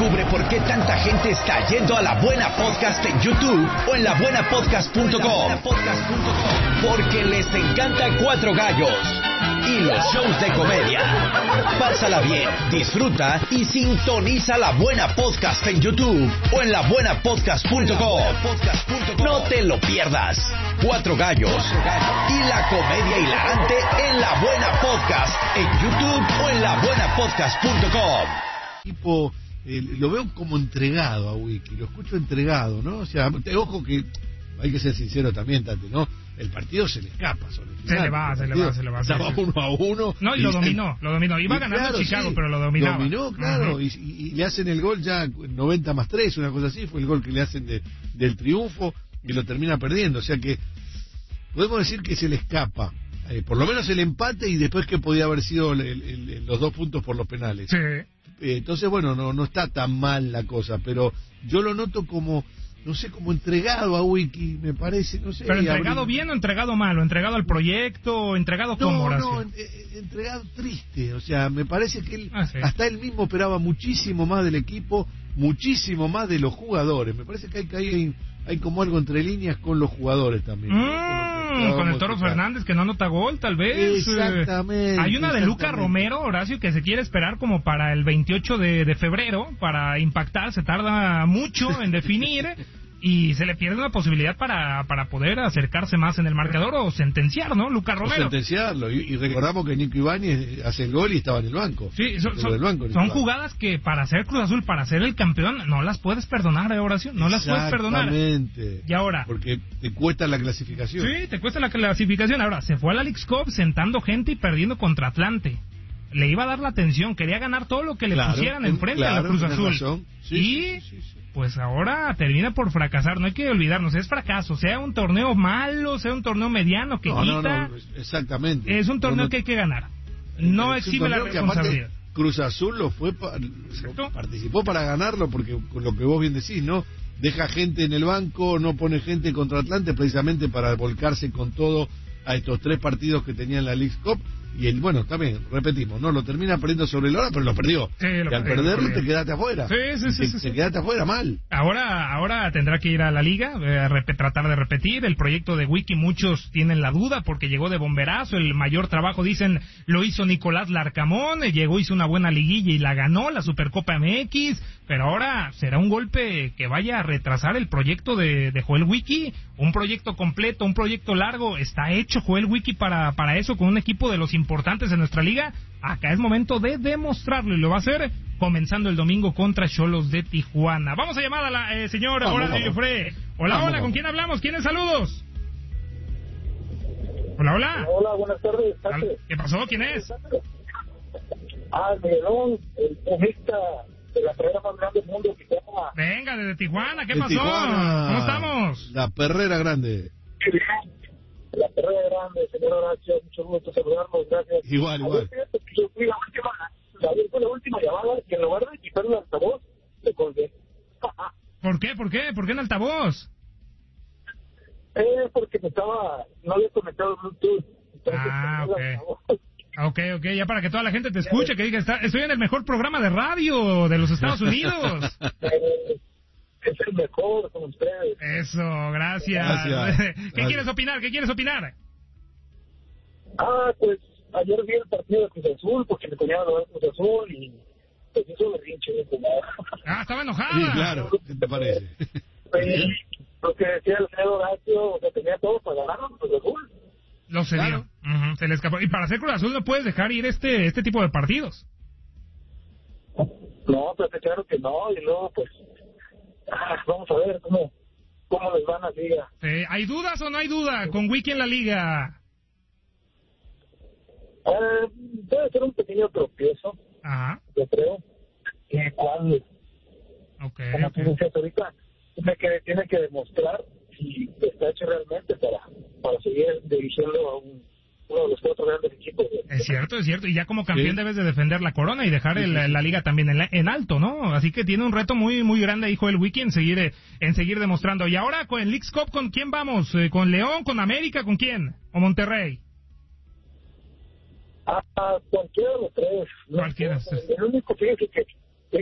Descubre por qué tanta gente está yendo a La Buena Podcast en YouTube o en labuenapodcast.com. Porque les encanta Cuatro Gallos y los shows de comedia. Pásala bien, disfruta y sintoniza La Buena Podcast en YouTube o en labuenapodcast.com. No te lo pierdas. Cuatro Gallos y la comedia hilarante en La Buena Podcast en YouTube o en labuenapodcast.com. Tipo, lo veo como entregado a Wiki, lo escucho entregado, ¿no? O sea, ojo que hay que ser sincero también, Tate, ¿no? El partido se le escapa sobre el final. Se le va. Estaba 1-1. No, y lo dominó. Iba ganando Chicago, sí, pero lo dominaba. Dominó, claro, y le hacen el gol ya 90+3, una cosa así, fue el gol que le hacen del triunfo y lo termina perdiendo, o sea que podemos decir que se le escapa. Por lo menos el empate y después que podía haber sido los 2 puntos por los penales. Sí. Entonces, bueno, no está tan mal la cosa, pero yo lo noto como, no sé, como entregado a Wiki, me parece, no sé. ¿Pero entregado bien o entregado mal? ¿O entregado al proyecto? ¿O entregado como Horacio? Entregado triste, o sea, me parece que él, sí, hasta él mismo esperaba muchísimo más del equipo, muchísimo más de los jugadores. Me parece que hay como algo entre líneas con los jugadores también. Con el Toro Fernández que no anota gol, tal vez. Exactamente. Hay una de Luca Romero, Horacio, que se quiere esperar como para el 28 de febrero para impactar. Se tarda mucho en definir y se le pierde una posibilidad para poder acercarse más en el marcador o sentenciar, ¿no? Luca Romero. O sentenciarlo. Y recordamos que Nico Ibáñez hace el gol y estaba en el banco. Sí, son jugadas que para ser Cruz Azul, para ser el campeón, no las puedes perdonar, Horacio. No las puedes perdonar. Exactamente. Y ahora, porque te cuesta la clasificación. Sí, te cuesta la clasificación. Ahora, se fue a la Leagues Cup sentando gente y perdiendo contra Atlante. Le iba a dar la atención, quería ganar todo lo que le pusieran enfrente a la Cruz Azul. Sí. Pues ahora termina por fracasar, no hay que olvidarnos, es fracaso, sea un torneo malo, sea un torneo mediano que quita. No, exactamente. Es un torneo que hay que ganar. No exhibe la responsabilidad. Cruz Azul participó para ganarlo, porque con lo que vos bien decís, ¿no? Deja gente en el banco, no pone gente contra Atlante precisamente para volcarse con todo a estos 3 partidos que tenía en la Leagues Cup. Y bueno, también, repetimos, no lo termina perdiendo sobre la hora, pero lo perdió. Sí, y al perderlo te quedaste afuera. Sí. Te quedaste afuera mal. Ahora tendrá que ir a la liga, tratar de repetir. El proyecto de Wiki, muchos tienen la duda porque llegó de bomberazo. El mayor trabajo, dicen, lo hizo Nicolás Larcamón. Llegó, hizo una buena liguilla y la ganó, la Supercopa MX. Pero ahora será un golpe que vaya a retrasar el proyecto de Joel Wiki. Un proyecto completo, un proyecto largo. Está hecho Joel Wiki para eso, con un equipo de los importantes en nuestra liga. Acá es momento de demostrarlo y lo va a hacer comenzando el domingo contra Xolos de Tijuana. Vamos a llamar a la señor Horacio Fre. Hola, ¿con quién hablamos? ¿Quiénes saludos? Hola. Hola, buenas tardes. ¿Qué pasó? ¿Quién es? Miguelón, el pomista de la carrera más grande del mundo que se llama. Venga, desde Tijuana, ¿qué pasó? Tijuana, ¿Cómo estamos? La perrera grande. La perrera grande, señor Horacio, mucho gusto saludarlos, gracias. Igual. Yo fui la última llamada que en lugar de quitar el altavoz, le colgué. ¿Por qué? ¿Por qué en altavoz? Porque no había conectado el Bluetooth. Ok, ya para que toda la gente te escuche, que diga, estoy en el mejor programa de radio de los Estados Unidos. Es el mejor con ustedes. Eso, gracias. ¿Qué quieres opinar? Pues ayer vi el partido de Cruz Azul porque me tenía lo de Cruz Azul y pues hizo berrinche. Estaba enojada. Sí, claro, ¿qué te parece? Lo que decía el señor Horacio, o sea, tenía todo para ganar Cruz Azul. Lo cedió. Claro. Se le escapó. Y para hacer Cruz Azul no puedes dejar ir este tipo de partidos. No, pues claro que no. Y luego, pues, vamos a ver cómo les van a la liga. ¿Hay dudas o no hay duda con Wiki en la liga? Debe ser un pequeño tropiezo. Yo creo. ¿Cuál? Como tú decías ahorita, tiene que demostrar si está hecho realmente para seguir dirigiendo a uno de los 4 grandes equipos. Es cierto. Y ya como campeón debes de defender la corona y dejar la liga también en alto, ¿no? Así que tiene un reto muy muy grande, hijo del Wiki, en seguir demostrando. Y ahora con el Leagues Cup, ¿con quién vamos? ¿Con León? ¿Con América? ¿Con quién? ¿O Monterrey? Cualquiera de los 3. Cualquiera. El único que